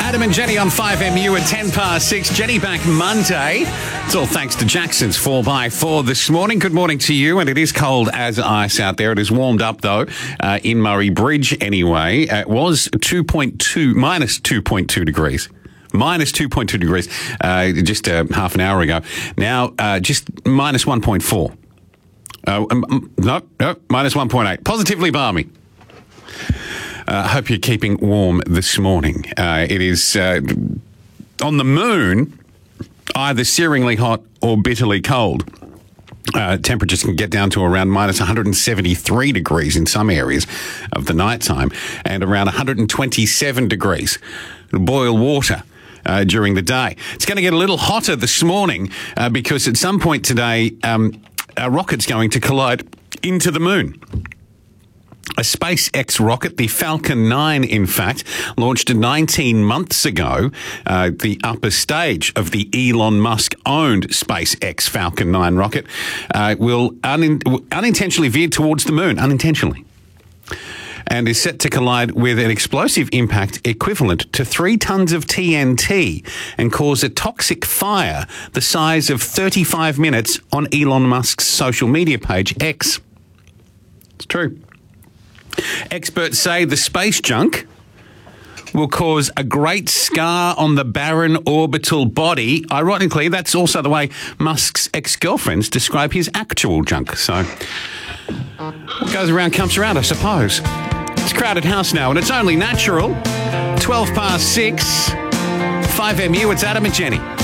Adam and Jenny on 5MU at 10 past 6. Jenny back Monday. It's all thanks to Jackson's 4x4 this morning. Good morning to you. And it is cold as ice out there. It is warmed up, though, in Murray Bridge anyway. It was minus 2.2 degrees. Minus 2.2 degrees just half an hour ago. Now, just minus 1.4. No, minus 1.8. Positively balmy. Hope you're keeping warm this morning. It is on the moon, either searingly hot or bitterly cold. Temperatures can get down to around minus 173 degrees in some areas of the nighttime and around 127 degrees. Boil water during the day. It's going to get a little hotter this morning because at some point today, a rocket's going to collide into the moon. A SpaceX rocket, the Falcon 9, in fact, launched 19 months ago. The upper stage of the Elon Musk-owned SpaceX Falcon 9 rocket will unintentionally veer towards the moon, unintentionally, and is set to collide with an explosive impact equivalent to 3 tons of TNT and cause a toxic fire the size of 35 minutes on Elon Musk's social media page, X. It's true. Experts say the space junk will cause a great scar on the barren orbital body. Ironically, that's also the way Musk's ex-girlfriends describe his actual junk. So, what goes around comes around, I suppose. It's Crowded House now, and it's only natural. 12 past 6. 5MU, it's Adam and Jenny.